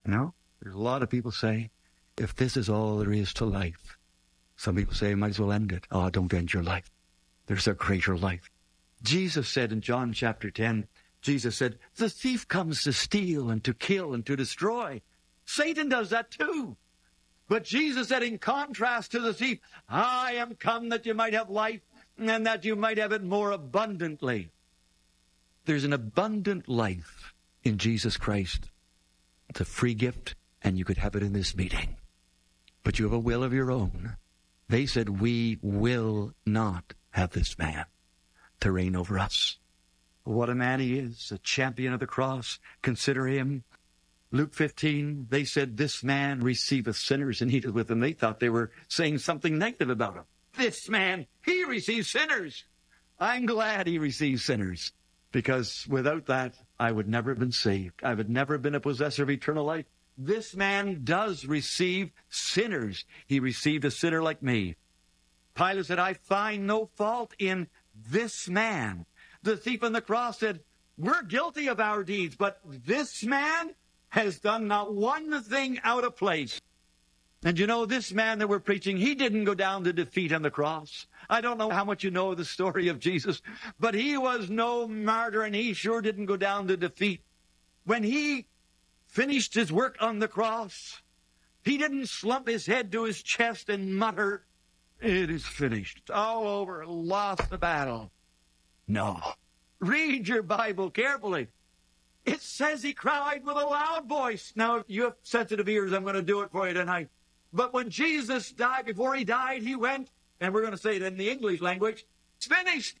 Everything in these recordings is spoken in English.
No, there's a lot of people say, if this is all there is to life, some people say, might as well end it. Oh, don't end your life. There's a greater life. Jesus said in John chapter 10, Jesus said, the thief comes to steal and to kill and to destroy. Satan does that too. But Jesus said, in contrast to the thief, I am come that you might have life and that you might have it more abundantly. There's an abundant life in Jesus Christ. It's a free gift, and you could have it in this meeting. But you have a will of your own. They said, we will not have this man to reign over us. What a man he is, a champion of the cross. Consider him. Luke 15, they said, this man receiveth sinners and eateth with them. They thought they were saying something negative about him. This man, he receives sinners. I'm glad he receives sinners, because without that, I would never have been saved. I would never have been a possessor of eternal life. This man does receive sinners. He received a sinner like me. Pilate said, I find no fault in this man. The thief on the cross said, we're guilty of our deeds, but this man has done not one thing out of place. And you know, this man that we're preaching, he didn't go down to defeat on the cross. I don't know how much you know of the story of Jesus, but he was no martyr, and he sure didn't go down to defeat. When he finished his work on the cross, he didn't slump his head to his chest and mutter, it is finished. It's all over. Lost the battle. No. Read your Bible carefully. It says he cried with a loud voice. Now, if you have sensitive ears, I'm going to do it for you tonight. But when Jesus died, before he died, he went, and we're going to say it in the English language, it's finished.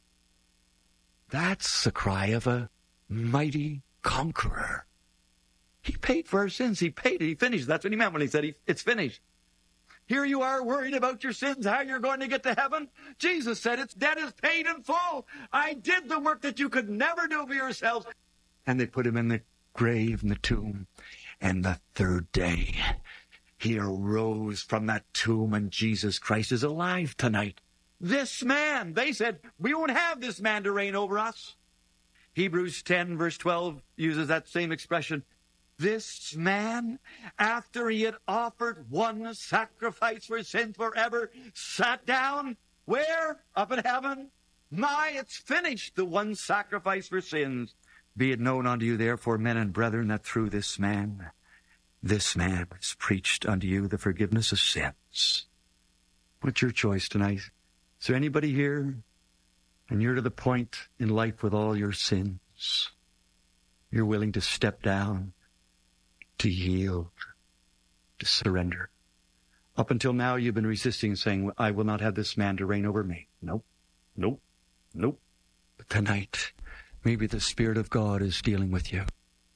That's the cry of a mighty conqueror. He paid for our sins. He paid it. He finished. That's what he meant when he said it's finished. Here you are worried about your sins, how you're going to get to heaven. Jesus said, its debt is paid in full. I did the work that you could never do for yourselves. And they put him in the grave, in the tomb. And the third day, he arose from that tomb, and Jesus Christ is alive tonight. This man, they said, we won't have this man to reign over us. Hebrews 10, verse 12, uses that same expression. This man, after he had offered one sacrifice for sins forever, sat down. Where? Up in heaven. My, it's finished, the one sacrifice for sins. Be it known unto you, therefore, men and brethren, that through this man is preached unto you the forgiveness of sins. What's your choice tonight? Is there anybody here, and you're to the point in life with all your sins, you're willing to step down, to yield, to surrender? Up until now, you've been resisting, saying, I will not have this man to reign over me. Nope, nope, nope. But tonight, maybe the Spirit of God is dealing with you.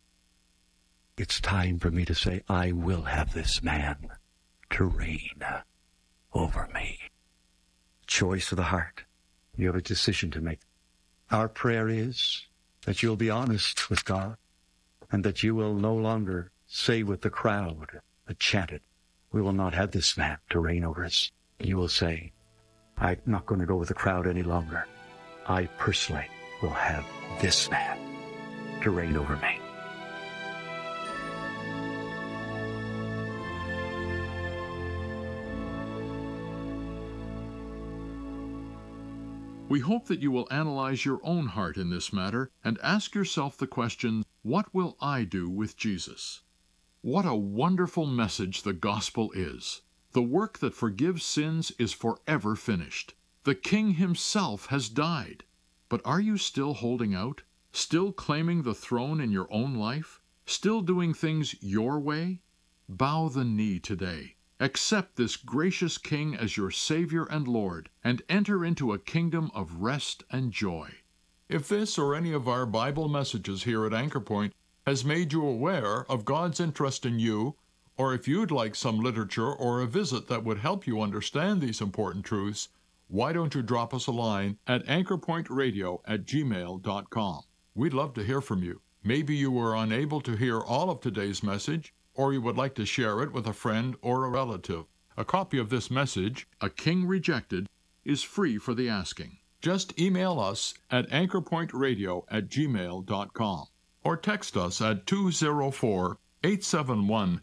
It's time for me to say, I will have this man to reign over me. Choice of the heart. You have a decision to make. Our prayer is that you'll be honest with God, and that you will no longer say with the crowd that chanted, we will not have this man to reign over us. You will say, I'm not going to go with the crowd any longer. I personally will have this man to reign over me. We hope that you will analyze your own heart in this matter and ask yourself the question, what will I do with Jesus? What a wonderful message the gospel is. The work that forgives sins is forever finished. The King himself has died. But are you still holding out? Still claiming the throne in your own life? Still doing things your way? Bow the knee today. Accept this gracious King as your Savior and Lord, and enter into a kingdom of rest and joy. If this or any of our Bible messages here at Anchor Point has made you aware of God's interest in you, or if you'd like some literature or a visit that would help you understand these important truths, why don't you drop us a line at anchorpointradio@gmail.com. We'd love to hear from you. Maybe you were unable to hear all of today's message, or you would like to share it with a friend or a relative. A copy of this message, A King Rejected, is free for the asking. Just email us at anchorpointradio@gmail.com or text us at 204 871